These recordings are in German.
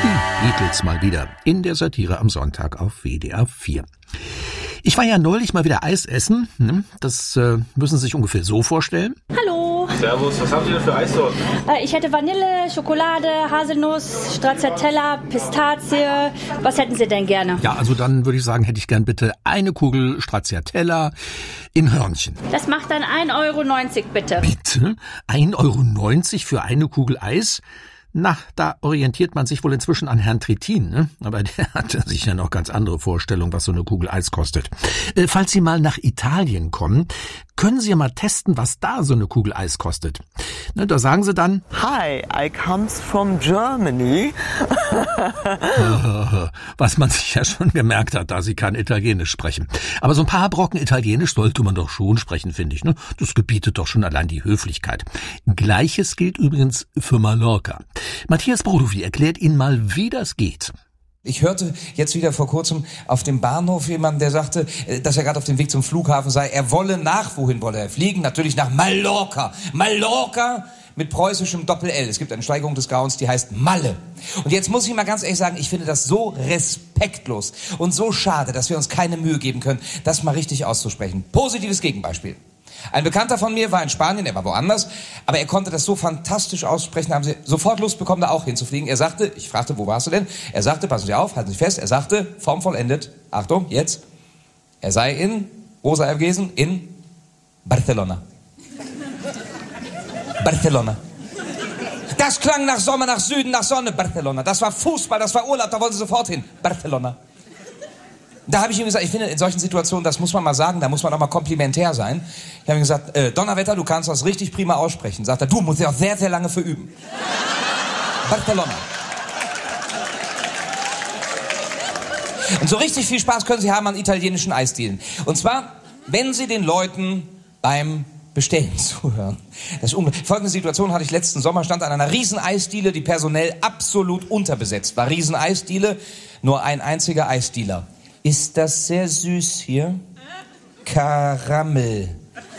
Die Beatles mal wieder in der Satire am Sonntag auf WDR 4. Ich war ja neulich mal wieder Eis essen. Das müssen Sie sich ungefähr so vorstellen. Hallo. Servus, was haben Sie denn für Eissorten? Ich hätte Vanille, Schokolade, Haselnuss, Stracciatella, Pistazie. Was hätten Sie denn gerne? Ja, also dann würde ich sagen, hätte ich gern bitte eine Kugel Stracciatella in Hörnchen. Das macht dann 1,90 € bitte. Bitte? 1,90 € für eine Kugel Eis? Na, da orientiert man sich wohl inzwischen an Herrn Trittin, ne? Aber der hat sicher noch ganz andere Vorstellungen, was so eine Kugel Eis kostet. Falls Sie mal nach Italien kommen, können Sie ja mal testen, was da so eine Kugel Eis kostet. Ne, da sagen Sie dann: Hi, I comes from Germany. Was man sich ja schon gemerkt hat, da Sie kein Italienisch sprechen. Aber so ein paar Brocken Italienisch sollte man doch schon sprechen, finde ich, ne? Das gebietet doch schon allein die Höflichkeit. Gleiches gilt übrigens für Mallorca. Matthias Brodowy erklärt Ihnen mal, wie das geht. Ich hörte jetzt wieder vor kurzem auf dem Bahnhof jemanden, der sagte, dass er gerade auf dem Weg zum Flughafen sei. Er wolle wohin wolle er fliegen? Natürlich nach Mallorca. Mallorca mit preußischem Doppel-L. Es gibt eine Steigerung des Grauens, die heißt Malle. Und jetzt muss ich mal ganz ehrlich sagen, ich finde das so respektlos und so schade, dass wir uns keine Mühe geben können, das mal richtig auszusprechen. Positives Gegenbeispiel. Ein Bekannter von mir war in Spanien, er war woanders, aber er konnte das so fantastisch aussprechen, haben sie sofort Lust bekommen, da auch hinzufliegen. Er sagte, ich fragte, wo warst du denn? Er sagte, passen Sie auf, halten Sie fest, er sagte, formvollendet, Achtung, jetzt, er sei in, wo sei er gewesen? In Barcelona. Barcelona. Das klang nach Sommer, nach Süden, nach Sonne, Barcelona. Das war Fußball, das war Urlaub, da wollen Sie sofort hin, Barcelona. Da habe ich ihm gesagt, ich finde, in solchen Situationen, das muss man mal sagen, da muss man auch mal komplimentär sein. Ich habe ihm gesagt, Donnerwetter, du kannst das richtig prima aussprechen. Sagt er, du musst ja auch sehr, sehr lange für üben. Barcelona. Und so richtig viel Spaß können Sie haben an italienischen Eisdielen. Und zwar, wenn Sie den Leuten beim Bestellen zuhören. Folgende Situation hatte ich letzten Sommer, stand an einer riesen Eisdiele, die personell absolut unterbesetzt war. Riesen Eisdiele, nur ein einziger Eisdealer. Ist das sehr süß hier? Karamell.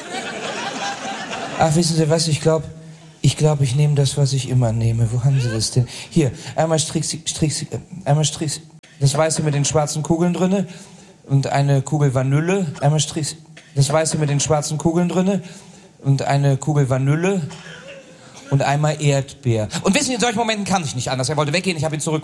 Ach, wissen Sie was, ich glaube, ich nehme das, was ich immer nehme. Wo haben Sie das denn? Hier, einmal Strix, das Weiße mit den schwarzen Kugeln drinne und eine Kugel Vanille. Einmal Strix, das Weiße mit den schwarzen Kugeln drinne und eine Kugel Vanille und einmal Erdbeer. Und wissen Sie, in solchen Momenten kann ich nicht anders. Er wollte weggehen, ich habe ihn zurück.